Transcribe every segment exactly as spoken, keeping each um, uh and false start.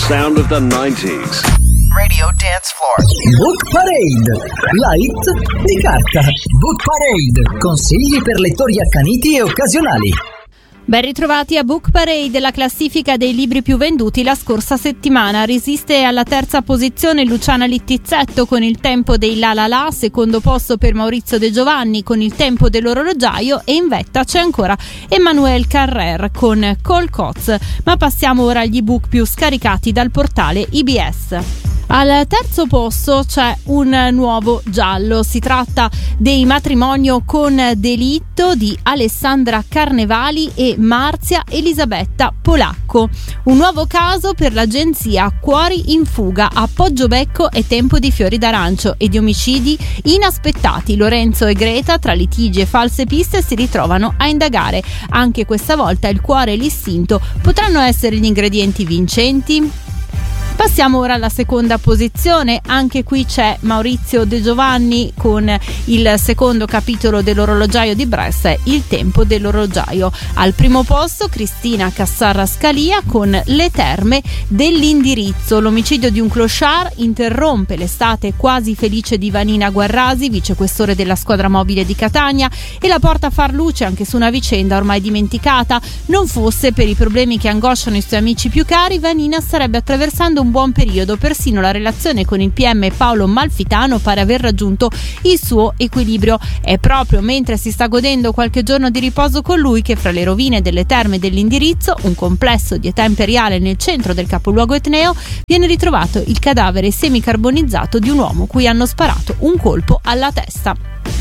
sound of the nineties. Radio Dance Floor. Book Parade. Light di carta. Book Parade. Consigli per lettori accaniti e occasionali. Ben ritrovati a Book Parade, la classifica dei libri più venduti la scorsa settimana. Resiste alla terza posizione Luciana Littizzetto con Il tempo dei La La La, secondo posto per Maurizio De Giovanni con Il tempo dell'orologiaio e in vetta c'è ancora Emmanuel Carrer con Col Coz. Ma passiamo ora agli ebook più scaricati dal portale I B S. Al terzo posto c'è un nuovo giallo, si tratta dei Matrimonio con delitto di Alessandra Carnevali e Marzia Elisabetta Polacco, un nuovo caso per l'agenzia Cuori in fuga a Poggiobecco e Tempo di Fiori d'Arancio e di omicidi inaspettati. Lorenzo e Greta, tra litigi e false piste, si ritrovano a indagare. Anche questa volta il cuore e l'istinto potranno essere gli ingredienti vincenti? Passiamo ora alla seconda posizione, anche qui c'è Maurizio De Giovanni con il secondo capitolo dell'orologiaio di Brest, Il tempo dell'orologiaio. Al primo posto Cristina Cassarra Scalia con Le terme dell'indirizzo. L'omicidio di un clochard interrompe l'estate quasi felice di Vanina Guarrasi, vicequestore della squadra mobile di Catania, e la porta a far luce anche su una vicenda ormai dimenticata. Non fosse per i problemi che angosciano i suoi amici più cari, Vanina starebbe attraversando un buon periodo. Persino la relazione con il P M Paolo Malfitano pare aver raggiunto il suo equilibrio. È proprio mentre si sta godendo qualche giorno di riposo con lui che fra le rovine delle terme dell'indirizzo, un complesso di età imperiale nel centro del capoluogo etneo, viene ritrovato il cadavere semicarbonizzato di un uomo cui hanno sparato un colpo alla testa.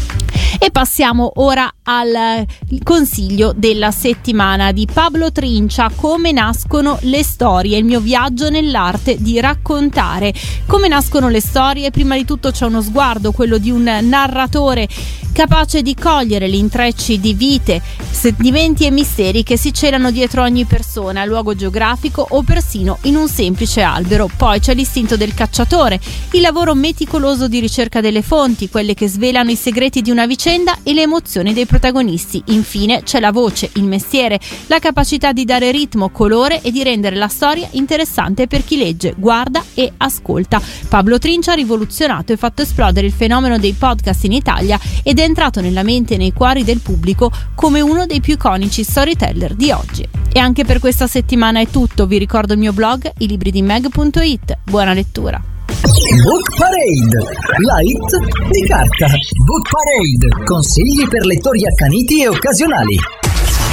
E passiamo ora al consiglio della settimana di Pablo Trincia, Come nascono le storie, il mio viaggio nell'arte di raccontare. Come nascono le storie? Prima di tutto c'è uno sguardo, quello di un narratore capace di cogliere gli intrecci di vite, sentimenti e misteri che si celano dietro ogni persona, luogo geografico o persino in un semplice albero. Poi c'è l'istinto del cacciatore, il lavoro meticoloso di ricerca delle fonti, quelle che svelano i segreti di una vicenda e le emozioni dei protagonisti. Infine c'è la voce, il mestiere, la capacità di dare ritmo, colore e di rendere la storia interessante per chi legge, guarda e ascolta. Pablo Trincia ha rivoluzionato e fatto esplodere il fenomeno dei podcast in Italia ed è entrato nella mente e nei cuori del pubblico come uno dei più iconici storyteller di oggi. E anche per questa settimana è tutto. Vi ricordo il mio blog i libri di meg punto it. Buona lettura. Book Parade. Light di carta. Book Parade. Consigli per lettori accaniti e occasionali.